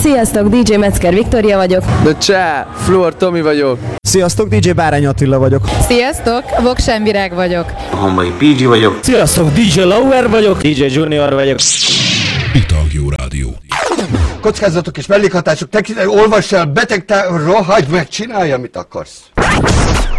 Sziasztok, DJ Metzger Viktória vagyok. De csá, Fluor Tomi vagyok. Sziasztok, DJ Bárány Attila vagyok. Sziasztok, Voksen Virág vagyok. Hombai PG vagyok. Sziasztok, DJ Lauer vagyok. DJ Junior vagyok. Ital Jó Rádió. Kockázatok és mellékhatások, olvass el, beteg, rohagy meg, csinálj, amit akarsz.